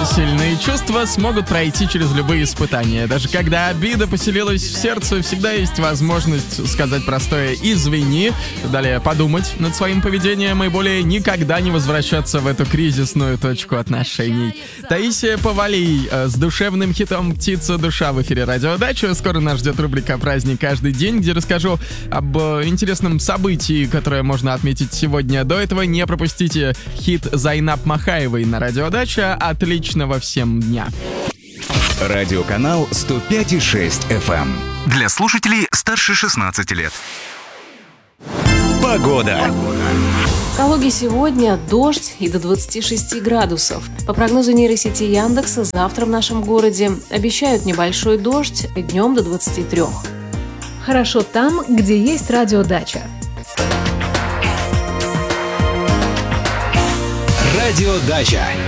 сильные чувства смогут пройти через любые испытания. Даже когда обида поселилась в сердце, всегда есть возможность сказать простое «извини», далее подумать над своим поведением и более никогда не возвращаться в эту кризисную точку отношений. Таисия Повалий с душевным хитом «Птица душа» в эфире «Радиодача». Скоро нас ждет рубрика «Праздник каждый день», где расскажу об интересном событии, которое можно отметить сегодня. До этого не пропустите хит Зайнаб Махаевой на «Радиодача». Отличного всем дня. Радиоканал 105,6 FM. Для слушателей старше 16 лет. Погода. В Калуге сегодня дождь и до 26 градусов. По прогнозу нейросети Яндекса, завтра в нашем городе обещают небольшой дождь, днем до 23. Хорошо там, где есть радиодача. Радиодача.